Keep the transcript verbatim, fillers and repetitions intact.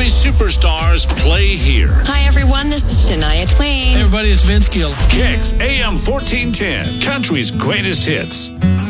country superstars play here. Hi, everyone. This is Shania Twain. Hey, everybody. It's Vince Gill. Kicks A M fourteen ten, country's greatest hits.